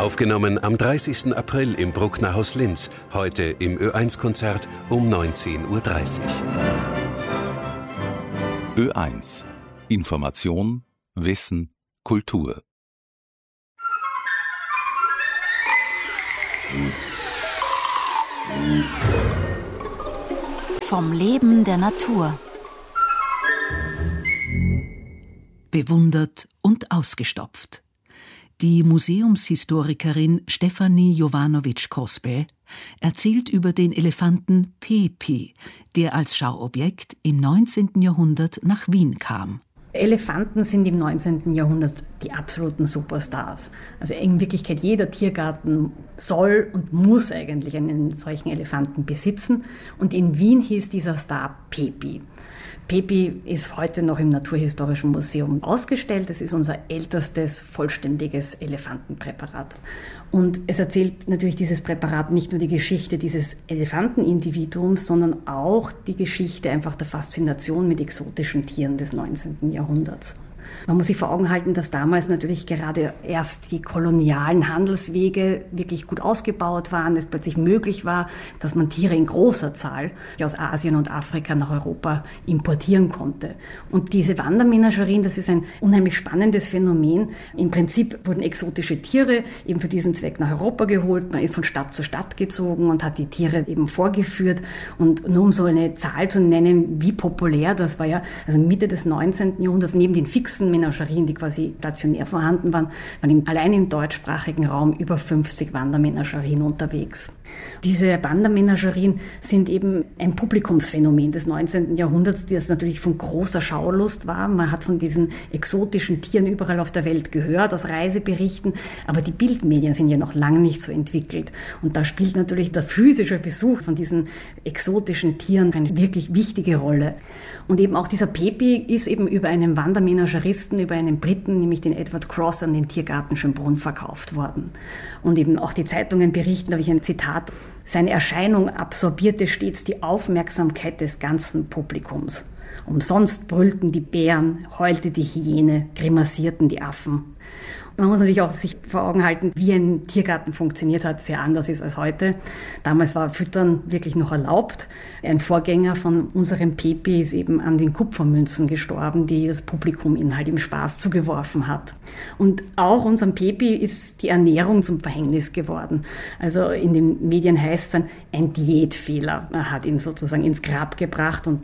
Aufgenommen am 30. April im Bruckner Haus Linz, heute im Ö1-Konzert um 19:30 Uhr. Ö1 – Information, Wissen, Kultur. Vom Leben der Natur. Bewundert und ausgestopft. Die Museumshistorikerin Stefanie Jovanović-Kospel erzählt über den Elefanten Pepi, der als Schauobjekt im 19. Jahrhundert nach Wien kam. Elefanten sind im 19. Jahrhundert die absoluten Superstars. Also in Wirklichkeit jeder Tiergarten soll und muss eigentlich einen solchen Elefanten besitzen. Und in Wien hieß dieser Star Pepi. Pepi ist heute noch im Naturhistorischen Museum ausgestellt. Es ist unser ältestes vollständiges Elefantenpräparat. Und es erzählt natürlich dieses Präparat nicht nur die Geschichte dieses Elefantenindividuums, sondern auch die Geschichte einfach der Faszination mit exotischen Tieren des 19. Jahrhunderts. Man muss sich vor Augen halten, dass damals natürlich gerade erst die kolonialen Handelswege wirklich gut ausgebaut waren, es plötzlich möglich war, dass man Tiere in großer Zahl aus Asien und Afrika nach Europa importieren konnte. Und diese Wandermenagerien, das ist ein unheimlich spannendes Phänomen. Im Prinzip wurden exotische Tiere eben für diesen Zweck nach Europa geholt, man ist von Stadt zu Stadt gezogen und hat die Tiere eben vorgeführt. Und nur um so eine Zahl zu nennen, wie populär das war, ja, also Mitte des 19. Jahrhunderts, neben den fixen Menagerien, die quasi stationär vorhanden waren, waren allein im deutschsprachigen Raum über 50 Wandermenagerien unterwegs. Diese Wandermenagerien sind eben ein Publikumsphänomen des 19. Jahrhunderts, das natürlich von großer Schaulust war. Man hat von diesen exotischen Tieren überall auf der Welt gehört, aus Reiseberichten, aber die Bildmedien sind ja noch lange nicht so entwickelt. Und da spielt natürlich der physische Besuch von diesen exotischen Tieren eine wirklich wichtige Rolle. Und eben auch dieser Pepi ist eben über einen Wandermenageristen, über einen Briten, nämlich den Edward Cross, an den Tiergarten Schönbrunn verkauft worden. Und eben auch die Zeitungen berichten, da habe ich ein Zitat: Seine Erscheinung absorbierte stets die Aufmerksamkeit des ganzen Publikums. Umsonst brüllten die Bären, heulte die Hyäne, grimassierten die Affen. Man muss natürlich auch sich vor Augen halten, wie ein Tiergarten funktioniert hat, sehr anders ist als heute. Damals war Füttern wirklich noch erlaubt. Ein Vorgänger von unserem Pepi ist eben an den Kupfermünzen gestorben, die das Publikum ihnen halt im Spaß zugeworfen hat. Und auch unserem Pepi ist die Ernährung zum Verhängnis geworden. Also in den Medien heißt es dann, ein Diätfehler. Er hat ihn sozusagen ins Grab gebracht und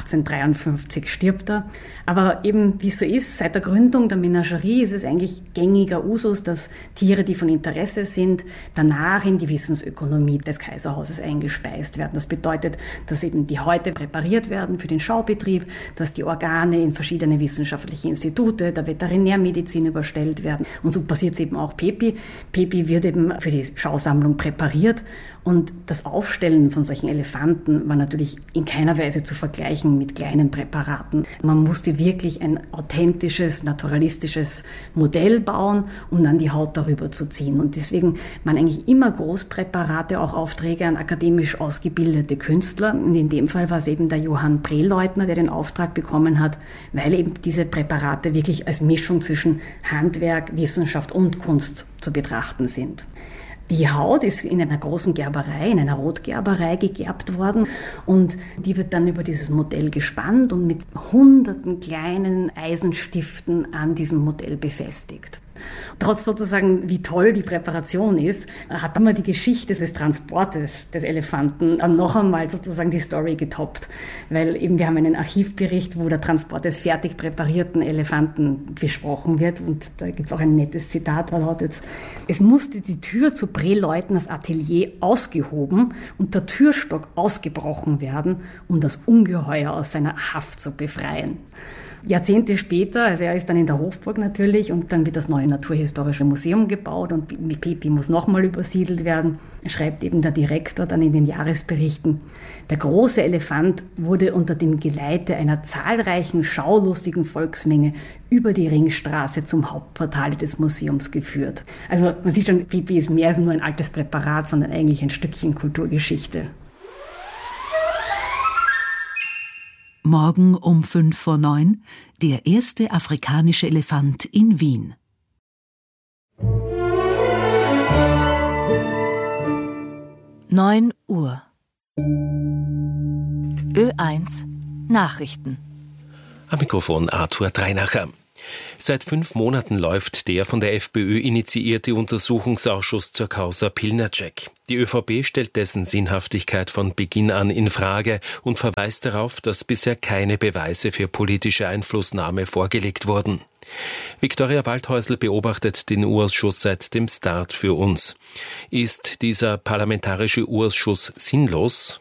1853 stirbt er. Aber eben, wie es so ist, seit der Gründung der Menagerie ist es eigentlich gängiger Usus, dass Tiere, die von Interesse sind, danach in die Wissensökonomie des Kaiserhauses eingespeist werden. Das bedeutet, dass eben die Häute präpariert werden für den Schaubetrieb, dass die Organe in verschiedene wissenschaftliche Institute der Veterinärmedizin überstellt werden. Und so passiert es eben auch Pepi. Pepi wird eben für die Schausammlung präpariert. Und das Aufstellen von solchen Elefanten war natürlich in keiner Weise zu vergleichen mit kleinen Präparaten. Man musste wirklich ein authentisches, naturalistisches Modell bauen, um dann die Haut darüber zu ziehen. Und deswegen waren eigentlich immer Großpräparate auch Aufträge an akademisch ausgebildete Künstler. Und in dem Fall war es eben der Johann Preleutner, der den Auftrag bekommen hat, weil eben diese Präparate wirklich als Mischung zwischen Handwerk, Wissenschaft und Kunst zu betrachten sind. Die Haut ist in einer großen Gerberei, in einer Rotgerberei gegerbt worden und die wird dann über dieses Modell gespannt und mit hunderten kleinen Eisenstiften an diesem Modell befestigt. Trotz sozusagen, wie toll die Präparation ist, hat immer die Geschichte des Transportes des Elefanten noch einmal sozusagen die Story getoppt. Weil eben wir haben einen Archivbericht, wo der Transport des fertig präparierten Elefanten besprochen wird. Und da gibt es auch ein nettes Zitat, da lautet: Es musste die Tür zu Preleutners Atelier ausgehoben und der Türstock ausgebrochen werden, um das Ungeheuer aus seiner Haft zu befreien. Jahrzehnte später, also er ist dann in der Hofburg natürlich und dann wird das neue Naturhistorische Museum gebaut und Pepi muss nochmal übersiedelt werden, schreibt eben der Direktor dann in den Jahresberichten: Der große Elefant wurde unter dem Geleite einer zahlreichen schaulustigen Volksmenge über die Ringstraße zum Hauptportal des Museums geführt. Also man sieht schon, Pepi ist mehr als nur ein altes Präparat, sondern eigentlich ein Stückchen Kulturgeschichte. Morgen um 8:55 der erste afrikanische Elefant in Wien. 9 Uhr. Ö1 Nachrichten. Am Mikrofon Arthur Dreinacher. Seit 5 Monaten läuft der von der FPÖ initiierte Untersuchungsausschuss zur Causa Pilnacek. Die ÖVP stellt dessen Sinnhaftigkeit von Beginn an in Frage und verweist darauf, dass bisher keine Beweise für politische Einflussnahme vorgelegt wurden. Viktoria Waldhäusl beobachtet den Urschuss seit dem Start für uns. Ist dieser parlamentarische Urschuss sinnlos?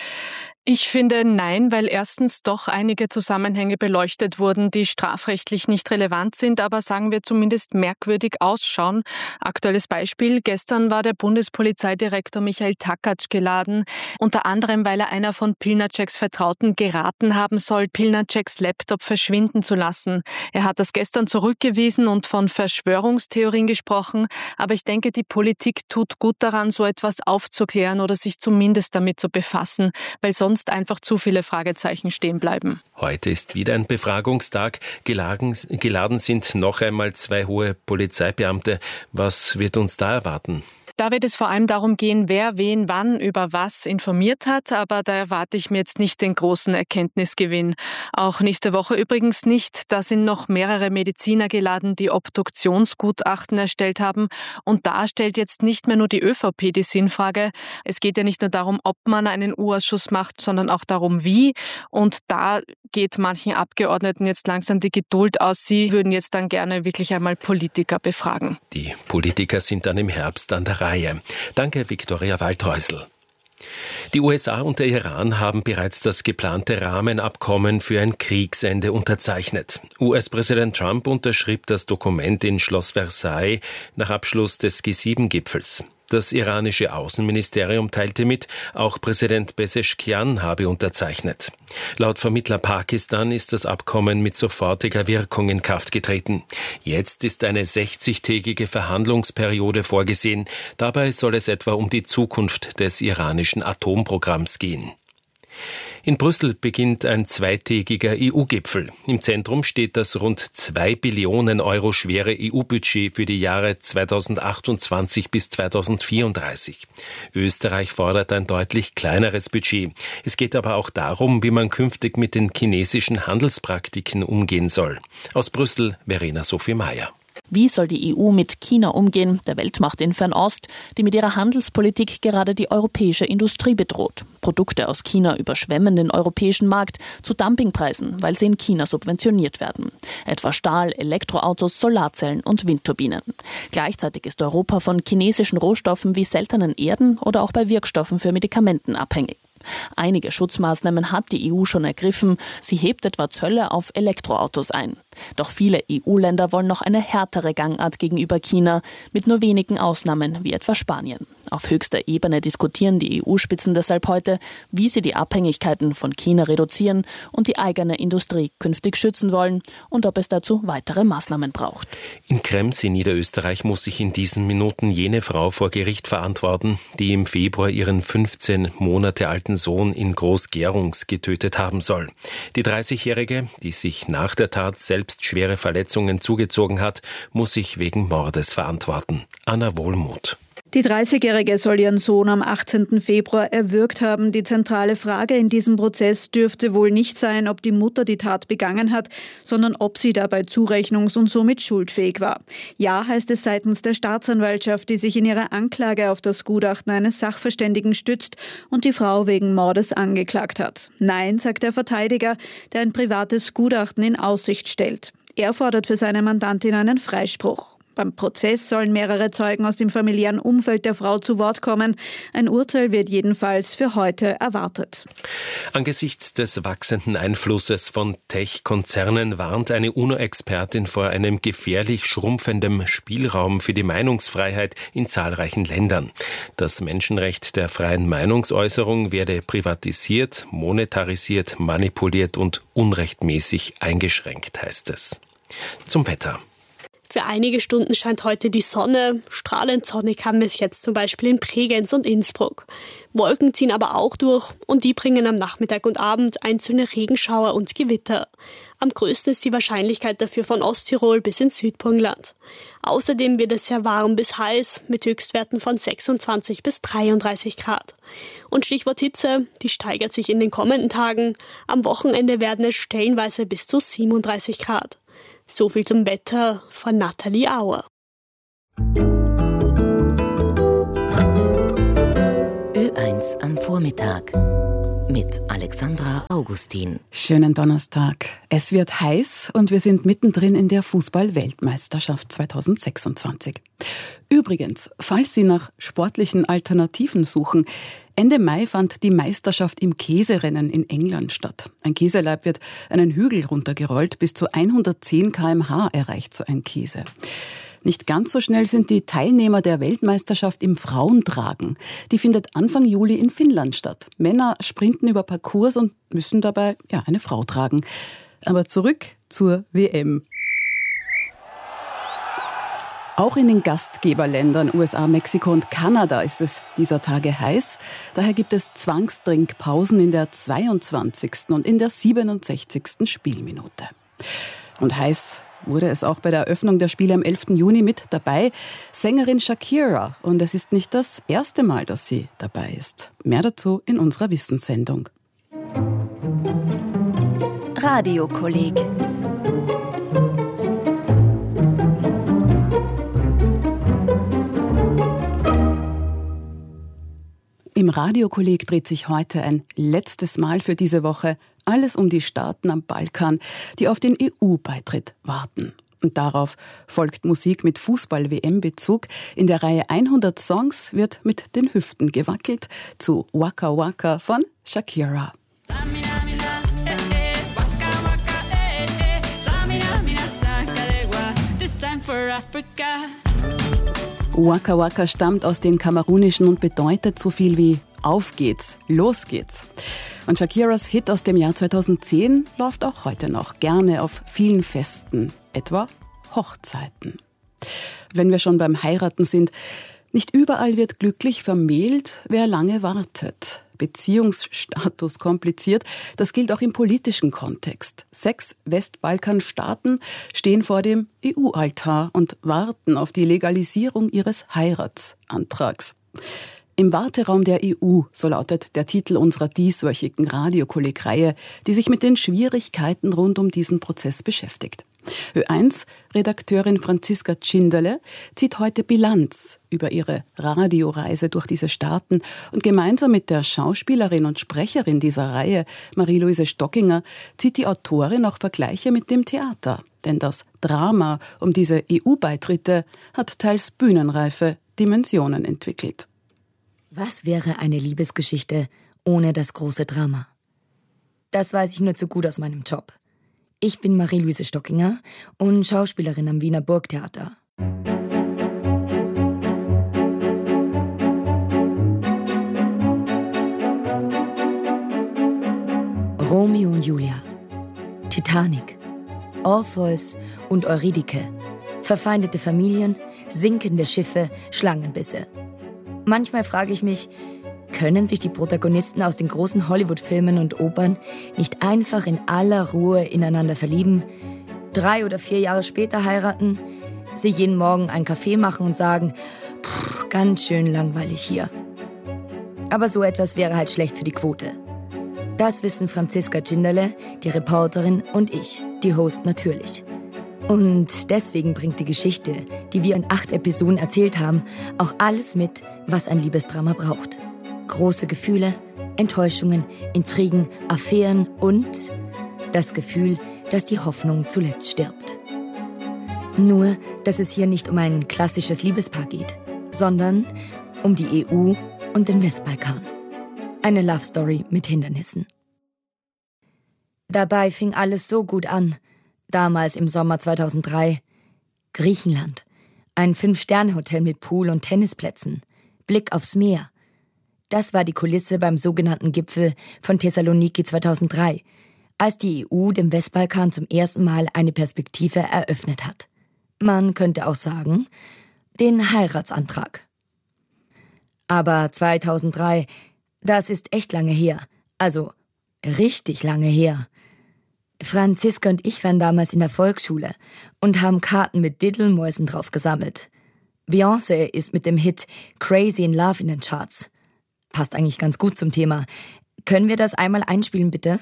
Ich finde nein, weil erstens doch einige Zusammenhänge beleuchtet wurden, die strafrechtlich nicht relevant sind, aber sagen wir zumindest merkwürdig ausschauen. Aktuelles Beispiel: Gestern war der Bundespolizeidirektor Michael Takatsch geladen, unter anderem, weil er einer von Pilnaceks Vertrauten geraten haben soll, Pilnaceks Laptop verschwinden zu lassen. Er hat das gestern zurückgewiesen und von Verschwörungstheorien gesprochen, aber ich denke, die Politik tut gut daran, so etwas aufzuklären oder sich zumindest damit zu befassen, weil sonst einfach zu viele Fragezeichen stehen bleiben. Heute ist wieder ein Befragungstag. Geladen sind noch einmal 2 hohe Polizeibeamte. Was wird uns da erwarten? Da wird es vor allem darum gehen, wer wen wann über was informiert hat, aber da erwarte ich mir jetzt nicht den großen Erkenntnisgewinn. Auch nächste Woche übrigens nicht. Da sind noch mehrere Mediziner geladen, die Obduktionsgutachten erstellt haben. Und da stellt jetzt nicht mehr nur die ÖVP die Sinnfrage. Es geht ja nicht nur darum, ob man einen U-Ausschuss macht, sondern auch darum, wie. Und da geht manchen Abgeordneten jetzt langsam die Geduld aus. Sie würden jetzt dann gerne wirklich einmal Politiker befragen. Die Politiker sind dann im Herbst an der Reihe. Danke, Viktoria Waldhäusl. Die USA und der Iran haben bereits das geplante Rahmenabkommen für ein Kriegsende unterzeichnet. US-Präsident Trump unterschrieb das Dokument in Schloss Versailles nach Abschluss des G7-Gipfels. Das iranische Außenministerium teilte mit, auch Präsident Pezeshkian habe unterzeichnet. Laut Vermittler Pakistan ist das Abkommen mit sofortiger Wirkung in Kraft getreten. Jetzt ist eine 60-tägige Verhandlungsperiode vorgesehen. Dabei soll es etwa um die Zukunft des iranischen Atomprogramms gehen. In Brüssel beginnt ein 2-tägiger EU-Gipfel. Im Zentrum steht das rund 2 Billionen Euro schwere EU-Budget für die Jahre 2028 bis 2034. Österreich fordert ein deutlich kleineres Budget. Es geht aber auch darum, wie man künftig mit den chinesischen Handelspraktiken umgehen soll. Aus Brüssel, Verena Sophie Mayer. Wie soll die EU mit China umgehen, der Weltmacht in Fernost, die mit ihrer Handelspolitik gerade die europäische Industrie bedroht? Produkte aus China überschwemmen den europäischen Markt zu Dumpingpreisen, weil sie in China subventioniert werden. Etwa Stahl, Elektroautos, Solarzellen und Windturbinen. Gleichzeitig ist Europa von chinesischen Rohstoffen wie seltenen Erden oder auch bei Wirkstoffen für Medikamenten abhängig. Einige Schutzmaßnahmen hat die EU schon ergriffen. Sie hebt etwa Zölle auf Elektroautos ein. Doch viele EU-Länder wollen noch eine härtere Gangart gegenüber China, mit nur wenigen Ausnahmen wie etwa Spanien. Auf höchster Ebene diskutieren die EU-Spitzen deshalb heute, wie sie die Abhängigkeiten von China reduzieren und die eigene Industrie künftig schützen wollen und ob es dazu weitere Maßnahmen braucht. In Krems in Niederösterreich muss sich in diesen Minuten jene Frau vor Gericht verantworten, die im Februar ihren 15 Monate alten Sohn in Groß-Gerungs getötet haben soll. Die 30-Jährige, die sich nach der Tat selbst schwere Verletzungen zugezogen hat, muss sich wegen Mordes verantworten. Anna Wohlmuth. Die 30-Jährige soll ihren Sohn am 18. Februar erwürgt haben. Die zentrale Frage in diesem Prozess dürfte wohl nicht sein, ob die Mutter die Tat begangen hat, sondern ob sie dabei zurechnungs- und somit schuldfähig war. Ja, heißt es seitens der Staatsanwaltschaft, die sich in ihrer Anklage auf das Gutachten eines Sachverständigen stützt und die Frau wegen Mordes angeklagt hat. Nein, sagt der Verteidiger, der ein privates Gutachten in Aussicht stellt. Er fordert für seine Mandantin einen Freispruch. Beim Prozess sollen mehrere Zeugen aus dem familiären Umfeld der Frau zu Wort kommen. Ein Urteil wird jedenfalls für heute erwartet. Angesichts des wachsenden Einflusses von Tech-Konzernen warnt eine UNO-Expertin vor einem gefährlich schrumpfenden Spielraum für die Meinungsfreiheit in zahlreichen Ländern. Das Menschenrecht der freien Meinungsäußerung werde privatisiert, monetarisiert, manipuliert und unrechtmäßig eingeschränkt, heißt es. Zum Wetter. Für einige Stunden scheint heute die Sonne. Strahlend sonnig haben wir es jetzt zum Beispiel in Bregenz und Innsbruck. Wolken ziehen aber auch durch und die bringen am Nachmittag und Abend einzelne Regenschauer und Gewitter. Am größten ist die Wahrscheinlichkeit dafür von Osttirol bis ins Südburgenland. Außerdem wird es sehr warm bis heiß mit Höchstwerten von 26 bis 33 Grad. Und Stichwort Hitze, die steigert sich in den kommenden Tagen. Am Wochenende werden es stellenweise bis zu 37 Grad. So viel zum Wetter von Nathalie Auer. Ö1 am Vormittag mit Alexandra Augustin. Schönen Donnerstag. Es wird heiß und wir sind mittendrin in der Fußball-Weltmeisterschaft 2026. Übrigens, falls Sie nach sportlichen Alternativen suchen, Ende Mai fand die Meisterschaft im Käserennen in England statt. Ein Käseleib wird einen Hügel runtergerollt, bis zu 110 km/h erreicht so ein Käse. Nicht ganz so schnell sind die Teilnehmer der Weltmeisterschaft im Frauentragen. Die findet Anfang Juli in Finnland statt. Männer sprinten über Parcours und müssen dabei eine Frau tragen. Aber zurück zur WM. Auch in den Gastgeberländern USA, Mexiko und Kanada ist es dieser Tage heiß. Daher gibt es Zwangstrinkpausen in der 22. und in der 67. Spielminute. Und heiß wurde es auch bei der Eröffnung der Spiele am 11. Juni mit dabei. Sängerin Shakira. Und es ist nicht das erste Mal, dass sie dabei ist. Mehr dazu in unserer Wissenssendung. Radiokolleg. Im Radiokolleg dreht sich heute ein letztes Mal für diese Woche alles um die Staaten am Balkan, die auf den EU-Beitritt warten. Und darauf folgt Musik mit Fußball-WM-Bezug. In der Reihe 100 Songs wird mit den Hüften gewackelt zu Waka Waka von Shakira. Waka Waka stammt aus den Kamerunischen und bedeutet so viel wie Auf geht's, los geht's. Und Shakiras Hit aus dem Jahr 2010 läuft auch heute noch gerne auf vielen Festen, etwa Hochzeiten. Wenn wir schon beim Heiraten sind, nicht überall wird glücklich vermählt, wer lange wartet. Beziehungsstatus kompliziert, das gilt auch im politischen Kontext. 6 Westbalkanstaaten stehen vor dem EU-Altar und warten auf die Legalisierung ihres Heiratsantrags. Im Warteraum der EU, so lautet der Titel unserer dieswöchigen Radiokolleg-Reihe, die sich mit den Schwierigkeiten rund um diesen Prozess beschäftigt. Ö1-Redakteurin Franziska Tschinderle zieht heute Bilanz über ihre Radioreise durch diese Staaten und gemeinsam mit der Schauspielerin und Sprecherin dieser Reihe, Marie-Louise Stockinger, zieht die Autorin auch Vergleiche mit dem Theater. Denn das Drama um diese EU-Beitritte hat teils bühnenreife Dimensionen entwickelt. Was wäre eine Liebesgeschichte ohne das große Drama? Das weiß ich nur zu gut aus meinem Job. Ich bin Marie-Louise Stockinger und Schauspielerin am Wiener Burgtheater. Romeo und Julia, Titanic, Orpheus und Eurydike, verfeindete Familien, sinkende Schiffe, Schlangenbisse. Manchmal frage ich mich, können sich die Protagonisten aus den großen Hollywood-Filmen und Opern nicht einfach in aller Ruhe ineinander verlieben, 3 oder 4 Jahre später heiraten, sich jeden Morgen einen Kaffee machen und sagen, ganz schön langweilig hier. Aber so etwas wäre halt schlecht für die Quote. Das wissen Franziska Tschinderle, die Reporterin, und ich, die Host, natürlich. Und deswegen bringt die Geschichte, die wir in 8 Episoden erzählt haben, auch alles mit, was ein Liebesdrama braucht. Große Gefühle, Enttäuschungen, Intrigen, Affären und das Gefühl, dass die Hoffnung zuletzt stirbt. Nur, dass es hier nicht um ein klassisches Liebespaar geht, sondern um die EU und den Westbalkan. Eine Love Story mit Hindernissen. Dabei fing alles so gut an, damals im Sommer 2003. Griechenland, ein 5-Sterne-Hotel mit Pool und Tennisplätzen, Blick aufs Meer. Das war die Kulisse beim sogenannten Gipfel von Thessaloniki 2003, als die EU dem Westbalkan zum ersten Mal eine Perspektive eröffnet hat. Man könnte auch sagen, den Heiratsantrag. Aber 2003, das ist echt lange her. Also richtig lange her. Franziska und ich waren damals in der Volksschule und haben Karten mit Diddelmäusen drauf gesammelt. Beyoncé ist mit dem Hit Crazy in Love in den Charts. Passt eigentlich ganz gut zum Thema. Können wir das einmal einspielen, bitte?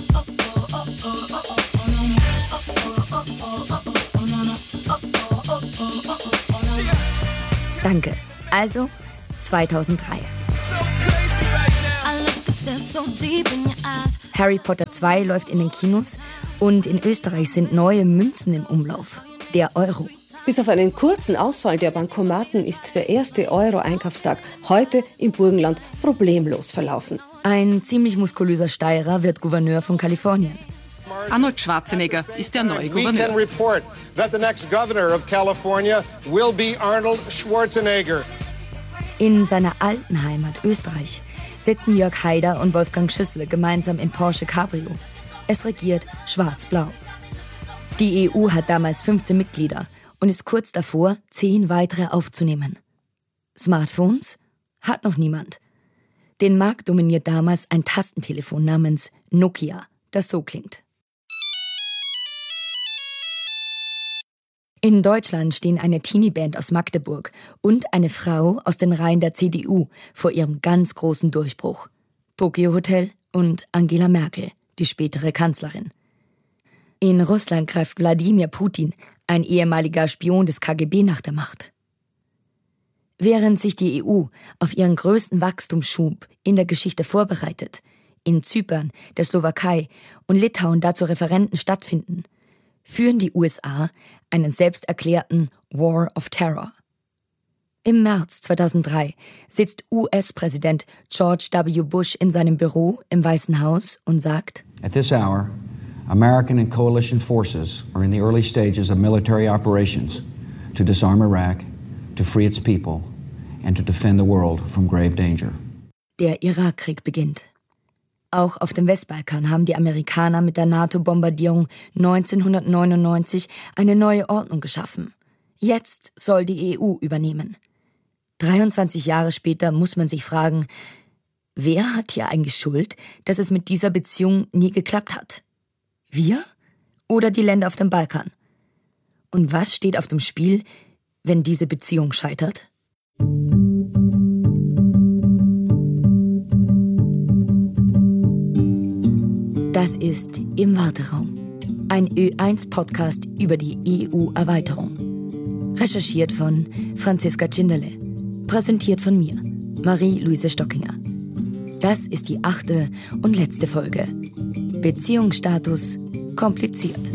Danke. Also 2003. Harry Potter 2 läuft in den Kinos und in Österreich sind neue Münzen im Umlauf. Der Euro. Bis auf einen kurzen Ausfall der Bankomaten ist der erste Euro-Einkaufstag heute im Burgenland problemlos verlaufen. Ein ziemlich muskulöser Steirer wird Gouverneur von Kalifornien. Arnold Schwarzenegger ist der neue Gouverneur. We can report that the next governor of California will be Arnold Schwarzenegger. In seiner alten Heimat Österreich sitzen Jörg Haider und Wolfgang Schüssel gemeinsam im Porsche Cabrio. Es regiert schwarz-blau. Die EU hat damals 15 Mitglieder und ist kurz davor, 10 weitere aufzunehmen. Smartphones hat noch niemand. Den Markt dominiert damals ein Tastentelefon namens Nokia, das so klingt. In Deutschland stehen eine Teenie-Band aus Magdeburg und eine Frau aus den Reihen der CDU vor ihrem ganz großen Durchbruch. Tokyo Hotel und Angela Merkel, die spätere Kanzlerin. In Russland greift Wladimir Putin, ein ehemaliger Spion des KGB, nach der Macht. Während sich die EU auf ihren größten Wachstumsschub in der Geschichte vorbereitet, in Zypern, der Slowakei und Litauen dazu Referenden stattfinden, führen die USA einen selbsterklärten War of Terror. Im März 2003 sitzt US-Präsident George W. Bush in seinem Büro im Weißen Haus und sagt: At this hour, American and coalition forces are in the early stages of military operations to disarm Iraq, to free its people and to defend the world from grave danger. Der Irakkrieg beginnt. Auch auf dem Westbalkan haben die Amerikaner mit der NATO-Bombardierung 1999 eine neue Ordnung geschaffen. Jetzt soll die EU übernehmen. 23 Jahre später muss man sich fragen, wer hat hier eigentlich Schuld, dass es mit dieser Beziehung nie geklappt hat? Wir oder die Länder auf dem Balkan? Und was steht auf dem Spiel, wenn diese Beziehung scheitert? Das ist Im Warteraum, ein Ö1-Podcast über die EU-Erweiterung. Recherchiert von Franziska Tschinderle, präsentiert von mir, Marie-Louise Stockinger. Das ist die 8. und letzte Folge. Beziehungsstatus kompliziert.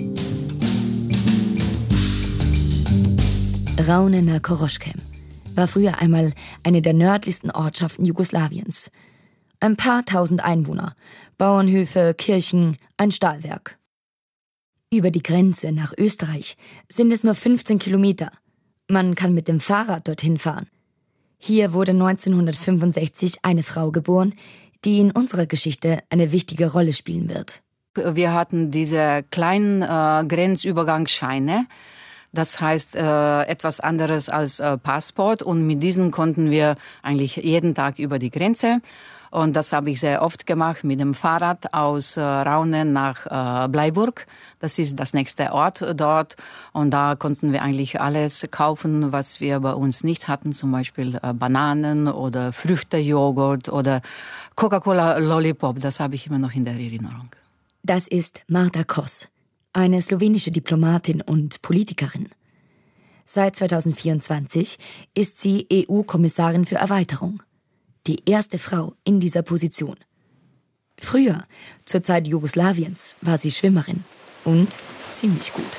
Raune na Koroškem war früher einmal eine der nördlichsten Ortschaften Jugoslawiens. Ein paar tausend Einwohner, Bauernhöfe, Kirchen, ein Stahlwerk. Über die Grenze nach Österreich sind es nur 15 Kilometer. Man kann mit dem Fahrrad dorthin fahren. Hier wurde 1965 eine Frau geboren, die in unserer Geschichte eine wichtige Rolle spielen wird. Wir hatten diese kleinen Grenzübergangsscheine. Das heißt etwas anderes als Passport. Und mit diesen konnten wir eigentlich jeden Tag über die Grenze. Und das habe ich sehr oft gemacht mit dem Fahrrad aus Raunen nach Bleiburg. Das ist das nächste Ort dort. Und da konnten wir eigentlich alles kaufen, was wir bei uns nicht hatten. Zum Beispiel Bananen oder Früchtejoghurt oder Coca-Cola Lollipop. Das habe ich immer noch in der Erinnerung. Das ist Marta Kos, eine slowenische Diplomatin und Politikerin. Seit 2024 ist sie EU-Kommissarin für Erweiterung. Die erste Frau in dieser Position. Früher, zur Zeit Jugoslawiens, war sie Schwimmerin und ziemlich gut.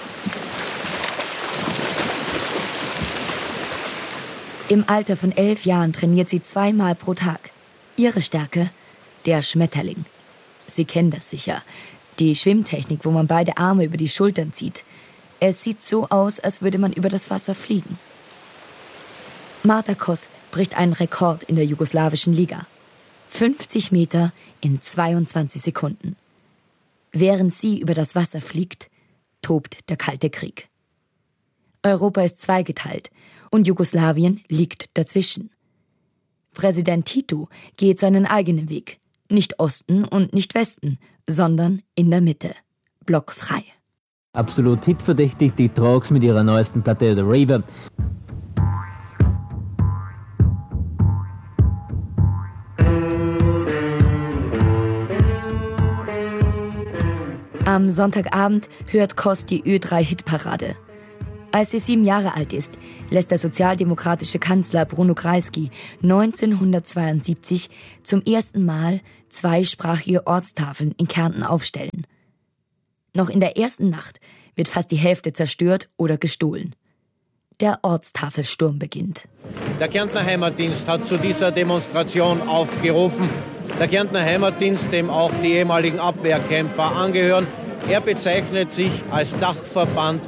Im Alter von 11 Jahren trainiert sie 2-mal pro Tag. Ihre Stärke? Der Schmetterling. Sie kennen das sicher. Die Schwimmtechnik, wo man beide Arme über die Schultern zieht. Es sieht so aus, als würde man über das Wasser fliegen. Marta Kos bricht einen Rekord in der jugoslawischen Liga. 50 Meter in 22 Sekunden. Während sie über das Wasser fliegt, tobt der Kalte Krieg. Europa ist zweigeteilt und Jugoslawien liegt dazwischen. Präsident Tito geht seinen eigenen Weg. Nicht Osten und nicht Westen, sondern in der Mitte. Blockfrei. Absolut hitverdächtig, die Trogs mit ihrer neuesten Platte The Raver. Am Sonntagabend hört Kos die Ö3-Hitparade. Als sie 7 Jahre alt ist, lässt der sozialdemokratische Kanzler Bruno Kreisky 1972 zum ersten Mal zweisprachige Ortstafeln in Kärnten aufstellen. Noch in der ersten Nacht wird fast die Hälfte zerstört oder gestohlen. Der Ortstafelsturm beginnt. Der Kärntner Heimatdienst hat zu dieser Demonstration aufgerufen. Der Kärntner Heimatdienst, dem auch die ehemaligen Abwehrkämpfer angehören, er bezeichnet sich als Dachverband